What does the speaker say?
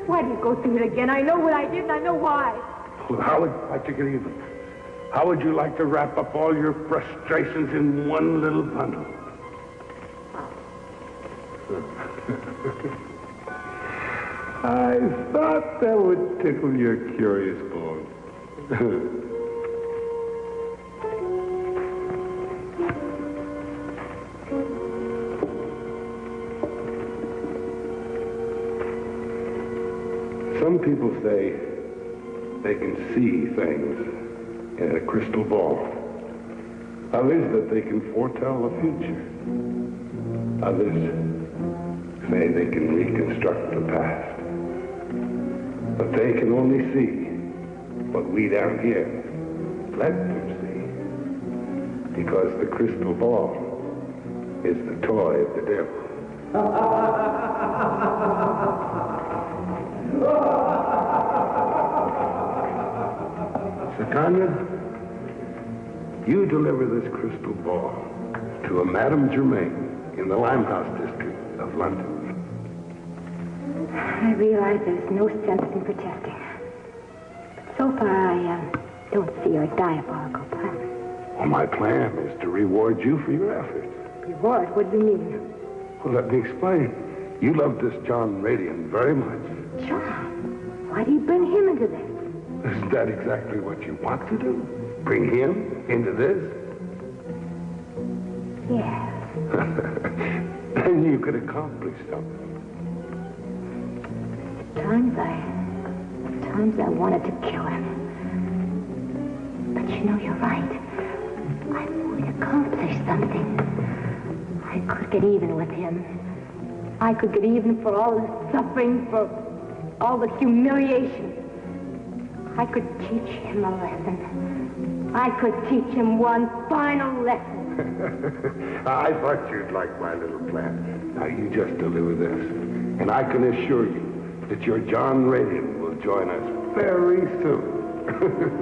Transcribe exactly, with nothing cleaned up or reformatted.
Why do you go through it again? I know what I did, and I know why. Well, how would you like to get even? How would you like to wrap up all your frustrations in one little bundle? I thought that would tickle your curious bone. Some people say they can see things in a crystal ball. Others that they can foretell the future. Others say they can reconstruct the past. But they can only see what we down here let them see. Because the crystal ball is the toy of the devil. Tanya, you deliver this crystal ball to a Madame Germain in the Limehouse district of London. I realize there's no sense in protesting. But so far, I uh, don't see your diabolical plan. Well, my plan is to reward you for your efforts. Reward? What do you mean? Well, let me explain. You love this John Radian very much. John? Why do you bring him into this? Isn't that exactly what you want to do? Bring him into this? Yes. Then you could accomplish something. Times I... Times I wanted to kill him. But you know, you're right. I would accomplish something. I could get even with him. I could get even for all the suffering, for all the humiliation. I could teach him a lesson. I could teach him one final lesson. I thought you'd like my little plan. Now you just deliver this. And I can assure you that your John Radian will join us very soon.